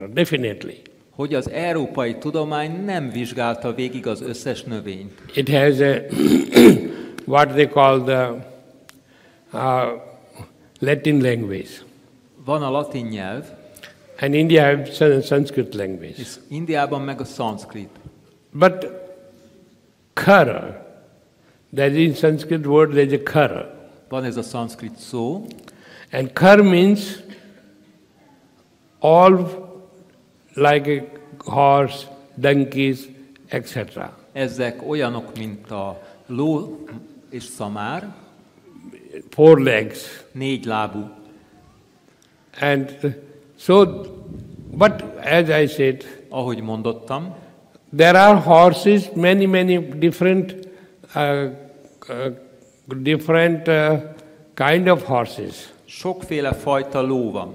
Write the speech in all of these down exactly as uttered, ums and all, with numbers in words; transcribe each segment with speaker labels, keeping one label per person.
Speaker 1: Definitely.
Speaker 2: Hogy az európai tudomány nem vizsgálta végig az összes növényt.
Speaker 1: It has a what they call the uh, Latin language.
Speaker 2: Van a latin nyelv,
Speaker 1: And India has Sanskrit language.
Speaker 2: és Indiában meg a szanszkrit.
Speaker 1: But kara, that in Sanskrit word there is a kara.
Speaker 2: Van ez a szanszkrit szó,
Speaker 1: And kar means all like a horse, donkeys, et cetera.
Speaker 2: ezek olyanok, mint a ló és szamár,
Speaker 1: Four legs.
Speaker 2: négy lábú.
Speaker 1: And so, but as I said,
Speaker 2: Ahogy mondottam,
Speaker 1: there are horses, many, many different, uh, uh, different uh, kind of horses.
Speaker 2: sokféle fajta ló van.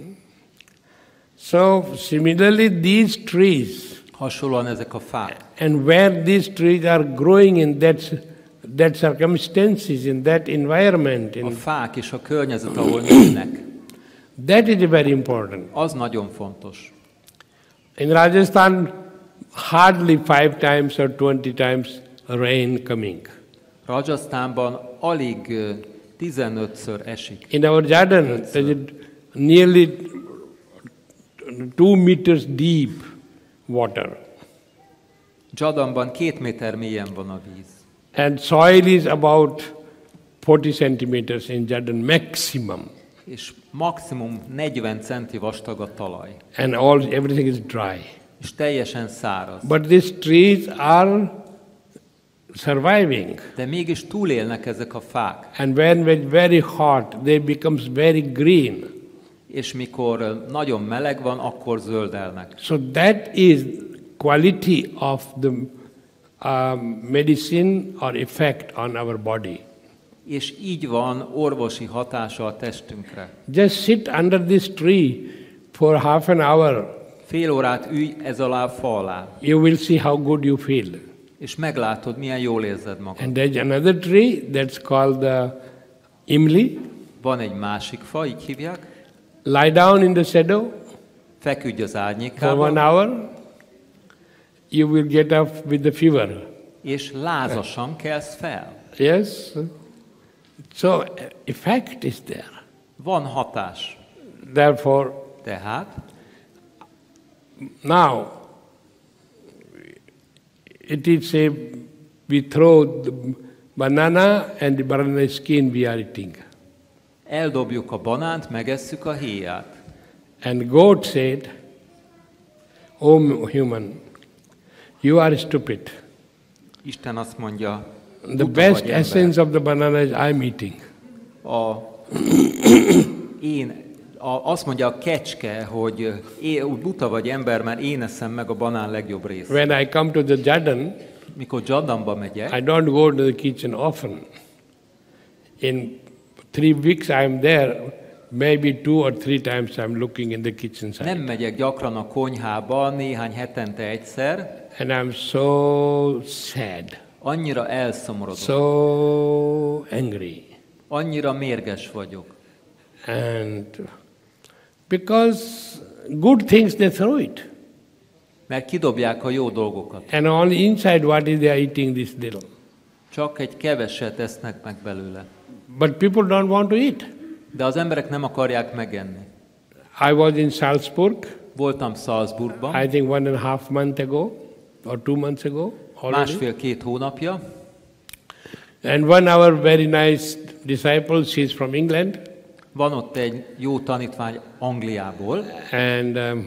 Speaker 1: So similarly, these trees,
Speaker 2: Hasonlóan ezek a fák.
Speaker 1: and where these trees are growing in that, that circumstances, in that environment,
Speaker 2: A
Speaker 1: in,
Speaker 2: fák és a környezet, ahol nőnek,
Speaker 1: that is very important.
Speaker 2: az nagyon fontos.
Speaker 1: In Rajasthan, hardly five times or twenty times rain coming.
Speaker 2: Rajasztánban alig ö, tizenötször esik.
Speaker 1: In our garden, there is nearly two meters deep water.
Speaker 2: Dzsadamban két méter mélyen van a víz.
Speaker 1: And soil is about forty centimeters in Jordan, maximum.
Speaker 2: És maximum negyven centi vastag a talaj.
Speaker 1: And all everything is dry.
Speaker 2: És teljesen száraz.
Speaker 1: But these trees are surviving.
Speaker 2: De mégis túlélnek ezek a fák.
Speaker 1: And when it's very hot, they becomes very green.
Speaker 2: És mikor ö, nagyon meleg van, akkor zöldelnek.
Speaker 1: So that is quality of the um, medicine or effect on our body.
Speaker 2: És így van orvosi hatása a testünkre.
Speaker 1: Just sit under this tree for half an hour.
Speaker 2: Fél órát ülj ez alá a fa alá,
Speaker 1: You will see how good you feel.
Speaker 2: és meglátod, milyen jól érzed magad.
Speaker 1: And there's another tree that's called the imli.
Speaker 2: Van egy másik fa, így hívják,
Speaker 1: Lie down in the shadow
Speaker 2: feküdj az
Speaker 1: for one
Speaker 2: árnyékában,
Speaker 1: hour. You will get up with the fever.
Speaker 2: és lázasan kelsz fel.
Speaker 1: Yes? So effect is there.
Speaker 2: Van hatás.
Speaker 1: Therefore,
Speaker 2: Tehát
Speaker 1: now it is a, we throw the banana and the banana skin we are eating.
Speaker 2: eldobjuk a banánt, megesszük a héját.
Speaker 1: And God said, "O human, you are stupid.
Speaker 2: Isten azt mondja,
Speaker 1: The
Speaker 2: buta
Speaker 1: best
Speaker 2: vagy ember.
Speaker 1: essence of the banana is I'm eating."
Speaker 2: A, én, a, azt mondja a kecske, hogy én, úgy buta vagy ember, mert én eszem meg a banán legjobb részt.
Speaker 1: When I come to the Jordan,
Speaker 2: Mikor Dzsadamba megyek,
Speaker 1: I don't go to the kitchen often. In three weeks I'm there, maybe two or three times I'm looking in the kitchen side.
Speaker 2: nem megyek gyakran a konyhába, néhány hetente egyszer,
Speaker 1: And I'm so sad,
Speaker 2: annyira elszomorodok,
Speaker 1: so angry.
Speaker 2: annyira mérges vagyok.
Speaker 1: And because good things they throw it.
Speaker 2: Mert kidobják a jó dolgokat.
Speaker 1: And on the inside what is they are eating this little.
Speaker 2: Csak egy keveset esznek meg belőle.
Speaker 1: But people don't want to eat.
Speaker 2: De az emberek nem akarják megenni.
Speaker 1: I was in Salzburg,
Speaker 2: Voltam Salzburgban,
Speaker 1: I think one and a half month ago or two months ago already.
Speaker 2: másfél-két hónapja,
Speaker 1: And one our very nice disciple, she's from England,
Speaker 2: van ott egy jó tanítvány Angliából,
Speaker 1: and um,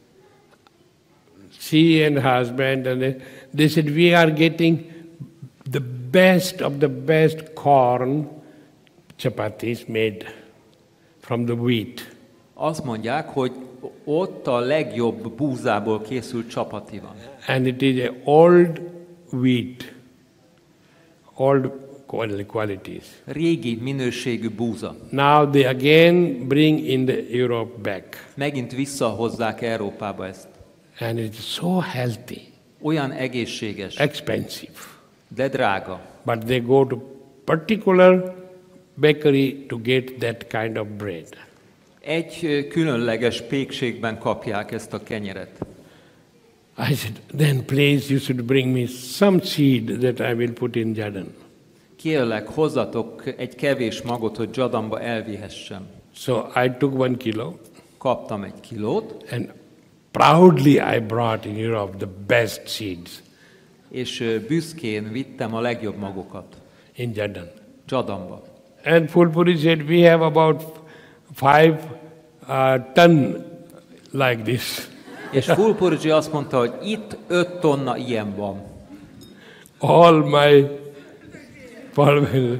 Speaker 1: she and her husband, and they, they said, we are getting the best of the best corn chapatis made from the wheat.
Speaker 2: azt mondják, hogy ott a legjobb búzából készült csapati van.
Speaker 1: And it is a old wheat, old qual- qualities.
Speaker 2: Régi minőségű búza.
Speaker 1: Now they again bring in the Europe back.
Speaker 2: Megint visszahozzák Európába ezt.
Speaker 1: And it's so healthy,
Speaker 2: Olyan egészséges,
Speaker 1: expensive.
Speaker 2: de drága.
Speaker 1: But they go to particular bakery to get that kind of bread.
Speaker 2: Egy különleges pékségben kapják ezt a kenyeret.
Speaker 1: I said, then please you should bring me some seed that I will put in Jordan.
Speaker 2: Kérlek, hozzatok egy kevés magot, hogy Jadamba elvihessem.
Speaker 1: So I took one kilo.
Speaker 2: Kaptam egy kilót.
Speaker 1: And proudly I brought in Europe the best seeds.
Speaker 2: És büszkén vittem a legjobb magokat.
Speaker 1: In Jordan.
Speaker 2: Jadamba.
Speaker 1: And Phulpuri said, we have about five uh, ton like this.
Speaker 2: És Phulpurji azt mondta, hogy itt öt tonna ilyen van.
Speaker 1: All my pulverized.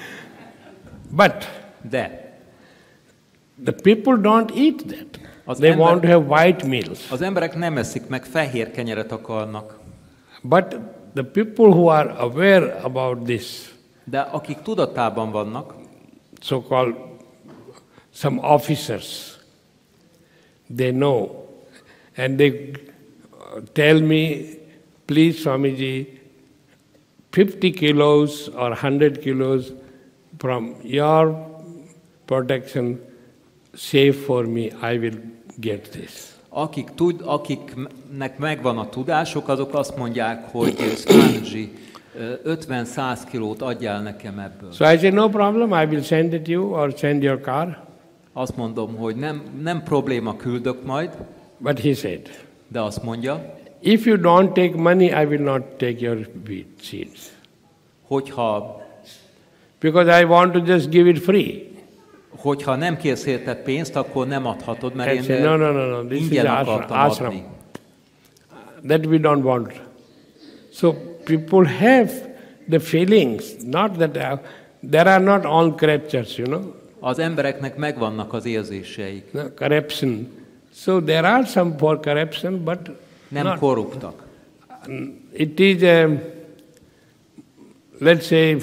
Speaker 1: But
Speaker 2: De
Speaker 1: the people don't eat that.
Speaker 2: Az
Speaker 1: They
Speaker 2: ember-
Speaker 1: want to have white meals.
Speaker 2: az emberek nem eszik meg, fehér kenyeret akarnak.
Speaker 1: But the people who are aware about this,
Speaker 2: De akik tudatában vannak,
Speaker 1: so-called some officers, they know. And they tell me, please Swamiji, fifty kilos or one hundred kilos from your protection, save for me, I will get this.
Speaker 2: akik tud, akiknek megvan a tudások, azok azt mondják, hogy Swamiji, ötven-száz kilót adjál nekem ebből.
Speaker 1: So I say, no problem, I will send it you or send your car.
Speaker 2: Azt mondom, hogy nem, nem probléma, küldök majd,
Speaker 1: But he said,
Speaker 2: de azt mondja,
Speaker 1: if you don't take money, I will not take your wheat seeds.
Speaker 2: hogyha,
Speaker 1: Because I want to just give it free.
Speaker 2: hogyha nem kérsz érte pénzt, akkor nem adhatod, mert
Speaker 1: I
Speaker 2: én
Speaker 1: say, no, no, no, no, this is
Speaker 2: ingyen
Speaker 1: ashram,
Speaker 2: akartam adni.
Speaker 1: ashram. That we don't want. So people have the feelings, not that uh, there are not all corruptions, you know,
Speaker 2: Az embereknek megvannak az érzéseik.
Speaker 1: no, corruption. So there are some for corruption, but
Speaker 2: Nem
Speaker 1: not.
Speaker 2: korruptak.
Speaker 1: It is, a, let's say,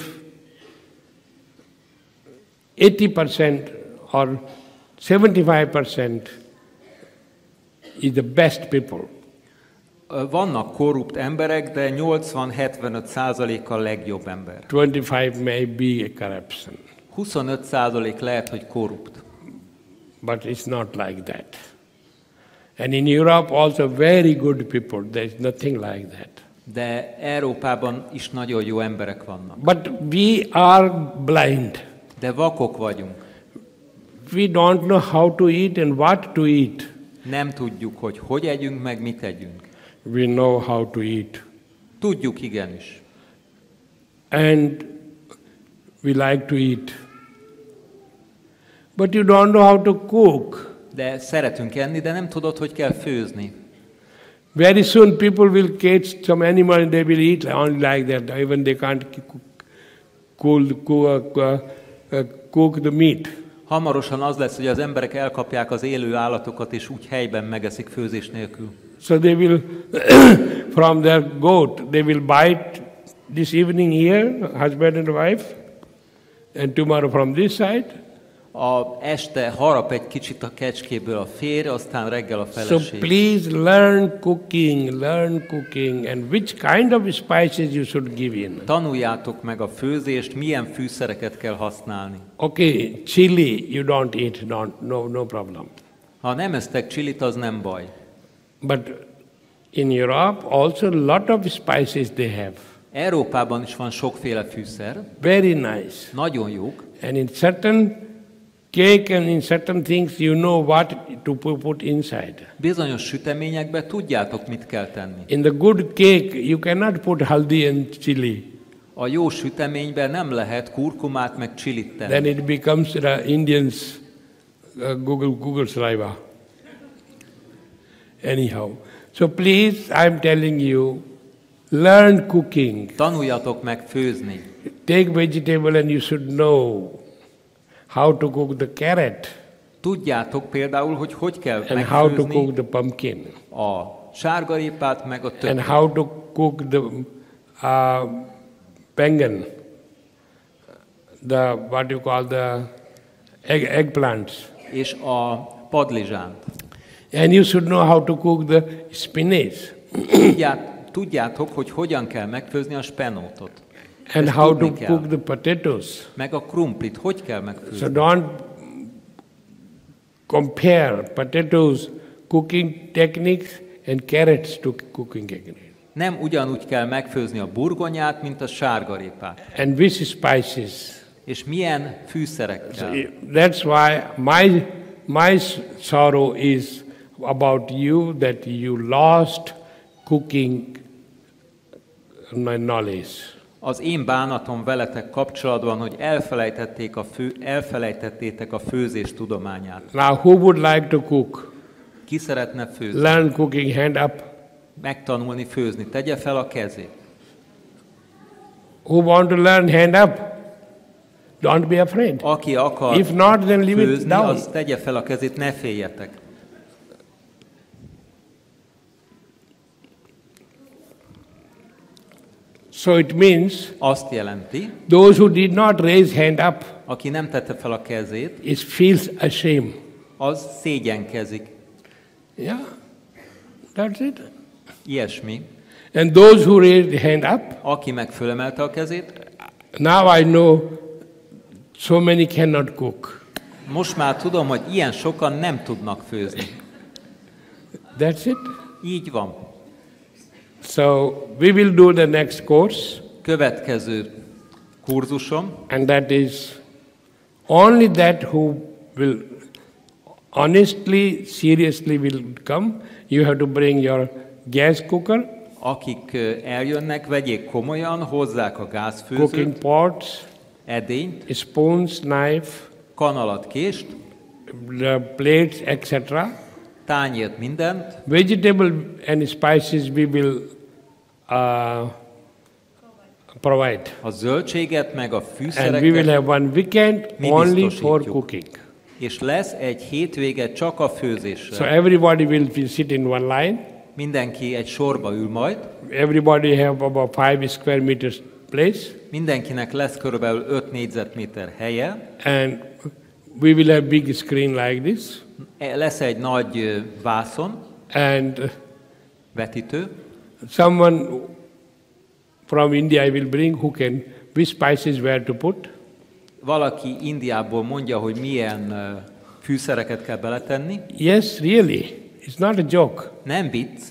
Speaker 1: eighty percent or seventy-five percent is the best people.
Speaker 2: Vannak korrupt emberek, de nyolcvan-hetvenöt százalék a legjobb ember.
Speaker 1: twenty-five may be a corruption,
Speaker 2: huszonöt százalék lehet, hogy korrupt.
Speaker 1: but it's not like that. And in Europe also very good people, there is nothing like that.
Speaker 2: De Európában is nagyon jó emberek vannak.
Speaker 1: But we are blind.
Speaker 2: De vakok vagyunk.
Speaker 1: We don't know how to eat and what to eat.
Speaker 2: Nem tudjuk, hogy hogy együnk, meg mit együnk.
Speaker 1: We know how to eat.
Speaker 2: Tudjuk igenis.
Speaker 1: And we like to eat. But you don't know how to cook.
Speaker 2: De szeretünk enni, de nem tudod, hogy kell főzni.
Speaker 1: Very soon people will catch some animal and they will eat only like that. Even they can't cook, cook, cook, uh, cook the meat.
Speaker 2: Hamarosan az lesz, hogy az emberek elkapják az élő állatokat, és úgy helyben megeszik főzés nélkül.
Speaker 1: So they will, from their goat, they will bite this evening here, husband and wife, and tomorrow from this side.
Speaker 2: A este harap egy kicsit a kecskéből a férj, aztán reggel a
Speaker 1: So
Speaker 2: feleség.
Speaker 1: please learn cooking, learn cooking, and which kind of spices you should give in.
Speaker 2: Tanuljátok meg a főzést, milyen fűszereket kell használni.
Speaker 1: Okay, chili you don't eat, don't, no, no problem.
Speaker 2: Ha nem esztek csilit, az nem baj.
Speaker 1: But in Europe also a lot of spices they have.
Speaker 2: Európában is van sokféle fűszer,
Speaker 1: Very nice.
Speaker 2: nagyon jók,
Speaker 1: And in certain cake and in certain things you know what to pu- put inside.
Speaker 2: bizonyos süteményekbe tudjátok, mit kell tenni.
Speaker 1: In the good cake you cannot put haldi and chili.
Speaker 2: A jó süteményben nem lehet kurkumát meg csilit
Speaker 1: Then
Speaker 2: tenni.
Speaker 1: it becomes the Indians uh, Google Google saliva. Anyhow, so please, I'm telling you, learn cooking.
Speaker 2: Tanuljatok meg főzni.
Speaker 1: Take vegetable and you should know how to cook the carrot
Speaker 2: Tudjátok például, hogy hogy kell
Speaker 1: and how to
Speaker 2: megfőzni
Speaker 1: cook the pumpkin
Speaker 2: a sárgarépát meg a
Speaker 1: and
Speaker 2: többit.
Speaker 1: how to cook the uh, pengen, the what you call the egg, eggplants.
Speaker 2: És a padlizsánt.
Speaker 1: And you should know how to cook the spinach
Speaker 2: Tudját, tudjátok, hogy hogyan kell megfőzni a spenótot.
Speaker 1: and
Speaker 2: Ezt
Speaker 1: how to
Speaker 2: tudni kell.
Speaker 1: cook the potatoes.
Speaker 2: Meg a krumplit, hogy kell
Speaker 1: So
Speaker 2: megfőzni.
Speaker 1: don't compare potatoes cooking techniques and carrots to cooking techniques.
Speaker 2: Nem ugyanúgy kell megfőzni a burgonyát, mint a sárgarépát.
Speaker 1: And which spices.
Speaker 2: És milyen fűszerekkel.
Speaker 1: That's why my, my sorrow is about you, that you lost cooking knowledge.
Speaker 2: Az én bánatom veletek kapcsolatban, hogy elfelejtették a fő, elfelejtettétek a főzés tudományát.
Speaker 1: Now who would like to cook?
Speaker 2: Ki szeretne főzni?
Speaker 1: Learn cooking, hand up.
Speaker 2: Megtanulni főzni. Tegye fel a kezét.
Speaker 1: Who want to learn, hand up. Don't be afraid.
Speaker 2: Aki akar
Speaker 1: If not, then leave it
Speaker 2: főzni,
Speaker 1: down.
Speaker 2: az tegye fel a kezét, ne féljetek.
Speaker 1: So it means
Speaker 2: Azt jelenti,
Speaker 1: those who did not raise hand up
Speaker 2: aki nem tette fel a kezét,
Speaker 1: is feels ashamed.
Speaker 2: az szégyenkezik.
Speaker 1: Yeah, that's it.
Speaker 2: Ilyesmi.
Speaker 1: And those who raised hand up,
Speaker 2: Aki meg fölemelte a kezét,
Speaker 1: now I know so many cannot cook.
Speaker 2: most már tudom, hogy ilyen sokan nem tudnak főzni.
Speaker 1: That's it.
Speaker 2: Így van.
Speaker 1: So we will do the next course,
Speaker 2: Következő kurzusom,
Speaker 1: and that is only that who will honestly, seriously will come. You have to bring your gas cooker,
Speaker 2: akik ö, eljönnek, vegyék komolyan, hozzák a
Speaker 1: cooking
Speaker 2: gázfőzőt,
Speaker 1: pots,
Speaker 2: edényt,
Speaker 1: spoons, knife,
Speaker 2: kanalat, kést,
Speaker 1: the plates, et cetera.
Speaker 2: tányért, mindent,
Speaker 1: Vegetable and spices we will uh, provide.
Speaker 2: a zöldséget, meg a
Speaker 1: And we will
Speaker 2: fűszereket,
Speaker 1: have one weekend
Speaker 2: Mi
Speaker 1: only
Speaker 2: biztosítjuk.
Speaker 1: for cooking.
Speaker 2: és lesz egy hétvége csak a
Speaker 1: So
Speaker 2: főzésre.
Speaker 1: everybody will be sit in one line.
Speaker 2: Mindenki egy sorba ül majd,
Speaker 1: Everybody have about five square meters place,
Speaker 2: mindenkinek lesz körülbelül öt négyzetméter helye,
Speaker 1: and we will have big screen like this,
Speaker 2: E- lesz egy nagy ö, vászon,
Speaker 1: and
Speaker 2: vetítő,
Speaker 1: someone from India I will bring who can which spices where to put,
Speaker 2: valaki Indiából mondja, hogy milyen ö, fűszereket kell beletenni.
Speaker 1: yes, really, it's not a joke,
Speaker 2: Nem vicc,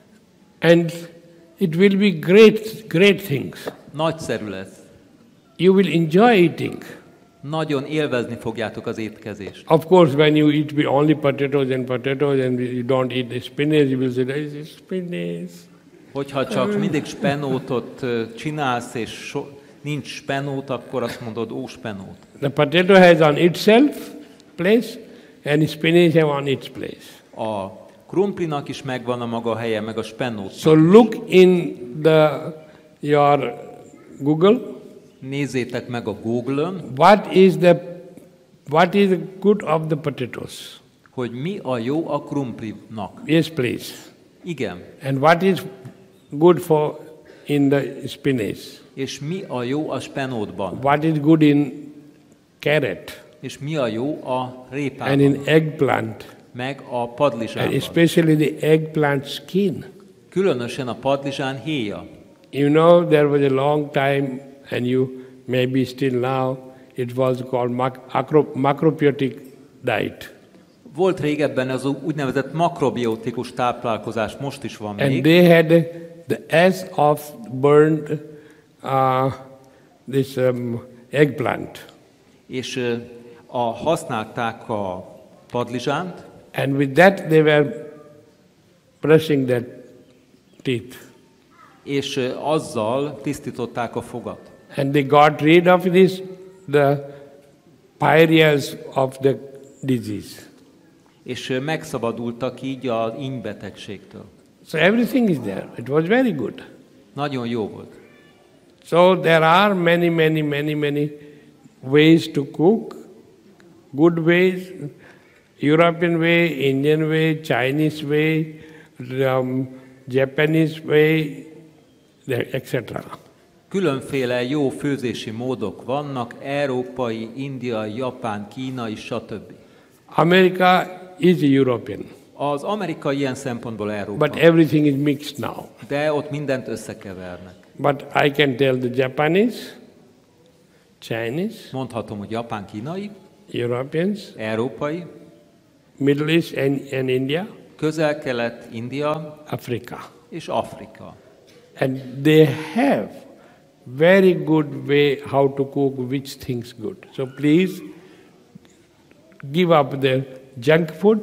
Speaker 1: and it will be great, great things.
Speaker 2: nagyszerű lesz.
Speaker 1: You will enjoy eating.
Speaker 2: Nagyon élvezni fogjátok az étkezést.
Speaker 1: Of course, when you eat with only potatoes and potatoes and you don't eat the spinach, you will say, this is spinach.
Speaker 2: Hogyha csak mindig spenótot ö, csinálsz, és so, nincs spenót, akkor azt mondod, ó, spenót.
Speaker 1: The potato has on itself place and spinach have on its place.
Speaker 2: A krumplinak is megvan a maga helye, meg a spenót.
Speaker 1: So look in the your Google.
Speaker 2: Nézzétek meg a Google-ön,
Speaker 1: What is the what is the good of the potatoes?
Speaker 2: hogy mi a jó a krumplinak.
Speaker 1: Yes, please.
Speaker 2: Igen.
Speaker 1: And what is good for in the spinach?
Speaker 2: És mi a jó a spenótban.
Speaker 1: What is good in carrot
Speaker 2: És mi a jó a
Speaker 1: and
Speaker 2: répában.
Speaker 1: in eggplant,
Speaker 2: Meg a
Speaker 1: and
Speaker 2: padlizsánban.
Speaker 1: especially the eggplant skin.
Speaker 2: Különösen a padlizsán héja.
Speaker 1: You know, there was a long time, and you maybe still now, it was called mac- acro- macrobiotic diet.
Speaker 2: Volt régebben az úgynevezett makrobiotikus táplálkozás, most is van
Speaker 1: And
Speaker 2: még.
Speaker 1: they had the S of burned uh, this um, eggplant.
Speaker 2: És ö, a, használták a padlizsánt,
Speaker 1: And with that, they were brushing their teeth.
Speaker 2: és ö, azzal tisztították a fogat.
Speaker 1: And they got rid of this, the pariahs of the disease.
Speaker 2: És ö, megszabadultak így az ínybetegségtől.
Speaker 1: So everything is there. It was very good.
Speaker 2: Nagyon jó volt.
Speaker 1: So there are many, many, many, many ways to cook. Good ways, European way, Indian way, Chinese way, um, Japanese way, et cetera.
Speaker 2: Különféle jó főzési módok vannak, európai, indiai, japán, kínai, stb.
Speaker 1: America is European,
Speaker 2: Az amerikai ilyen szempontból Európa,
Speaker 1: but everything is mixed now.
Speaker 2: de ott mindent összekevernek.
Speaker 1: But I can tell the Japanese, Chinese,
Speaker 2: Mondhatom, hogy japán, kínai,
Speaker 1: Europeans,
Speaker 2: európai,
Speaker 1: Middle East and, and India,
Speaker 2: Közel-Kelet, India
Speaker 1: Africa.
Speaker 2: és Afrika.
Speaker 1: And they have very good way how to cook which things good. So please give up the junk food,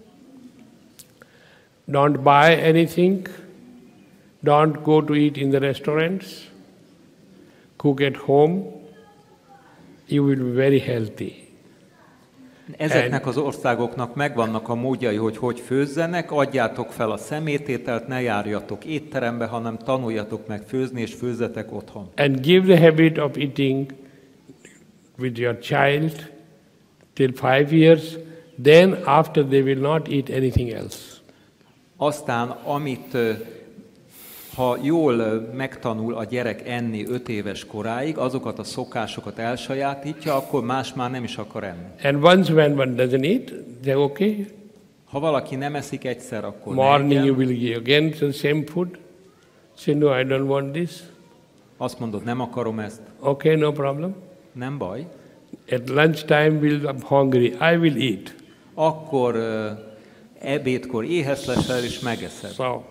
Speaker 1: don't buy anything, don't go to eat in the restaurants, cook at home, you will be very healthy.
Speaker 2: Ezeknek az országoknak megvannak a módjai, hogy hogy főzzenek, adjátok fel a szemétételt, ne járjatok étterembe, hanem tanuljatok meg főzni, és főzzetek otthon.
Speaker 1: And give the habit of eating with your child till five years, then after they will not eat anything else.
Speaker 2: Aztán, amit ha jól megtanul a gyerek enni öt éves koráig, azokat a szokásokat elsajátítja, akkor más már nem is akar enni.
Speaker 1: And once when one doesn't eat, they're okay.
Speaker 2: Ha valaki nem eszik egyszer, akkor
Speaker 1: Morning you will give again the same food. Say, no, I don't want this.
Speaker 2: Azt mondod, nem akarom ezt.
Speaker 1: Okay, no problem.
Speaker 2: Nem baj.
Speaker 1: At lunchtime, we'll, I'm hungry. I will eat.
Speaker 2: Akkor uh, ebédkor éhes leszel, és megeszed.
Speaker 1: So,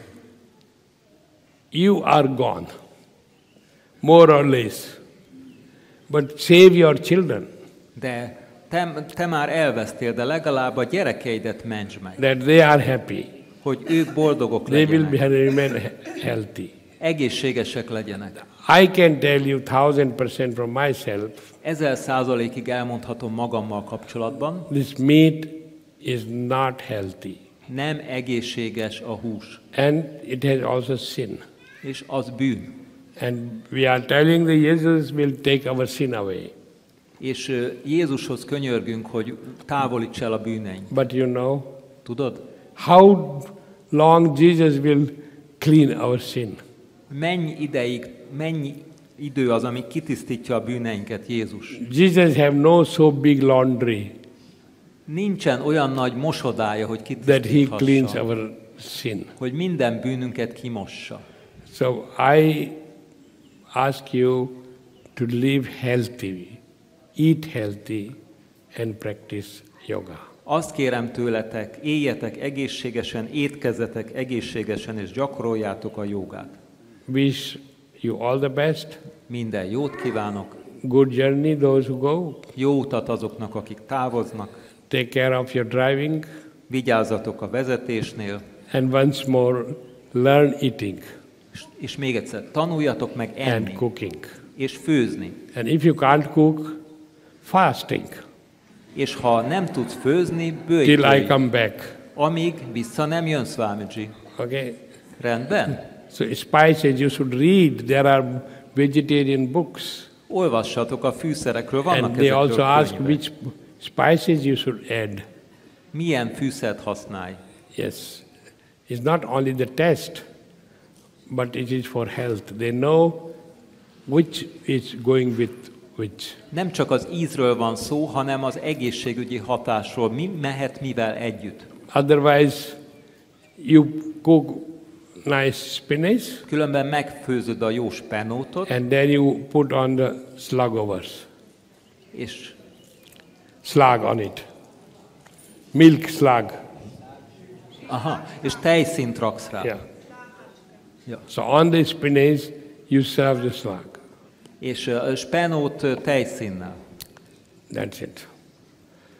Speaker 1: you are gone, more or less. But save your children.
Speaker 2: De te, te már elvesztél, de legalább a gyerekeidet mentsd meg.
Speaker 1: That they are happy.
Speaker 2: Hogy ők boldogok
Speaker 1: They will
Speaker 2: legyenek.
Speaker 1: be remain healthy.
Speaker 2: Egészségesek legyenek.
Speaker 1: I can tell you thousand percent from myself.
Speaker 2: Ezer százalékig elmondhatom magammal kapcsolatban.
Speaker 1: This meat is not healthy.
Speaker 2: Nem egészséges a hús.
Speaker 1: And it has also sin.
Speaker 2: És az bűn.
Speaker 1: And we are telling that Jesus will take our sin away.
Speaker 2: És uh, Jézushoz könyörgünk, hogy távolíts el a bűneink.
Speaker 1: But you know,
Speaker 2: Tudod?
Speaker 1: how long Jesus will clean our sin?
Speaker 2: Mennyi ideig, mennyi idő az, ami kitisztítja a bűneinket, Jézus?
Speaker 1: Jesus have no so big laundry
Speaker 2: Nincsen olyan nagy mosodája, hogy
Speaker 1: that he cleans
Speaker 2: kitisztíthassa,
Speaker 1: our sin.
Speaker 2: hogy minden bűnünket kimossa.
Speaker 1: So I ask you to live healthy, eat healthy, and practice yoga.
Speaker 2: Azt kérem tőletek, éljetek egészségesen, étkezzetek egészségesen, és gyakoroljátok a jogát.
Speaker 1: Wish you all the best.
Speaker 2: Minden jót kívánok,
Speaker 1: Good journey, those who go.
Speaker 2: jó utat azoknak, akik távoznak,
Speaker 1: Take care of your driving.
Speaker 2: vigyázzatok a vezetésnél,
Speaker 1: And once more, learn eating
Speaker 2: és, és még egyszer, tanuljatok meg
Speaker 1: and
Speaker 2: enni,
Speaker 1: cooking.
Speaker 2: és főzni.
Speaker 1: And if you can't cook, fasting
Speaker 2: És ha nem tudsz főzni,
Speaker 1: till I
Speaker 2: bőjtölj,
Speaker 1: come back.
Speaker 2: amíg vissza nem jön, Swamiji.
Speaker 1: Okay?
Speaker 2: Rendben?
Speaker 1: So spices you should read. There are vegetarian books.
Speaker 2: Olvassatok a fűszerekről, vannak
Speaker 1: And they also
Speaker 2: ezekről
Speaker 1: ask
Speaker 2: könyvek.
Speaker 1: which spices you should add.
Speaker 2: Milyen fűszert használj?
Speaker 1: Yes. It's not only the taste, but it is for health. They know which is going with which.
Speaker 2: Nem csak az ízről van szó, hanem az egészségügyi hatásról. Mi mehet mivel együtt?
Speaker 1: Otherwise, you cook nice spinach
Speaker 2: Különben megfőzöd a jó spenótot,
Speaker 1: and then you put on the slugovers,
Speaker 2: és,
Speaker 1: slug on it. Milk slug.
Speaker 2: aha, és tejszínt raksz rá.
Speaker 1: Yeah.
Speaker 2: Ja.
Speaker 1: So on the spinach, you serve the slug.
Speaker 2: És a spenót ö, tejszínnel.
Speaker 1: That's it.